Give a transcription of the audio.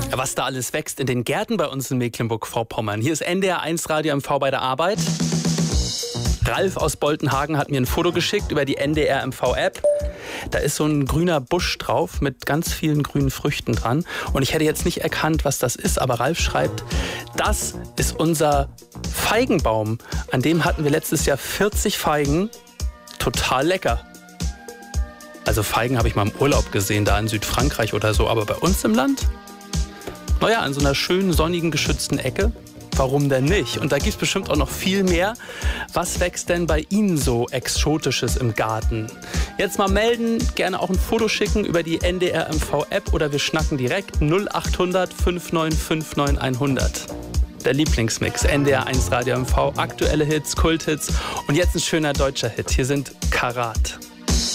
Ja, was da alles wächst in den Gärten bei uns in Mecklenburg-Vorpommern. Hier ist NDR1 Radio MV bei der Arbeit. Ralf aus Boltenhagen hat mir ein Foto geschickt über die NDR MV-App. Da ist so ein grüner Busch drauf mit ganz vielen grünen Früchten dran. Und ich hätte jetzt nicht erkannt, was das ist, aber Ralf schreibt, das ist unser Feigenbaum. An dem hatten wir letztes Jahr 40 Feigen. Total lecker. Also Feigen habe ich mal im Urlaub gesehen, da in Südfrankreich oder so. Aber bei uns im Land? Naja, an so einer schönen, sonnigen, geschützten Ecke. Warum denn nicht? Und da gibt es bestimmt auch noch viel mehr. Was wächst denn bei Ihnen so Exotisches im Garten? Jetzt mal melden, gerne auch ein Foto schicken über die NDR MV-App oder wir schnacken direkt 0800 5959 100. Der Lieblingsmix, NDR1 Radio MV, aktuelle Hits, Kulthits und jetzt ein schöner deutscher Hit. Hier sind Karat.